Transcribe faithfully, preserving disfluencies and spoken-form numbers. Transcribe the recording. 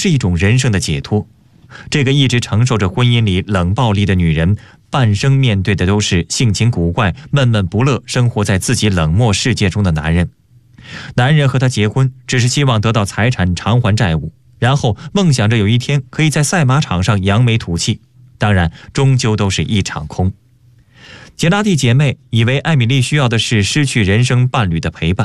是一种人生的解脱。这个一直承受着婚姻里冷暴力的女人，半生面对的都是性情古怪、闷闷不乐、生活在自己冷漠世界中的男人。男人和她结婚，只是希望得到财产偿还债务，然后梦想着有一天可以在赛马场上扬眉吐气。当然，终究都是一场空。杰拉蒂姐妹以为艾米丽需要的是失去人生伴侣的陪伴，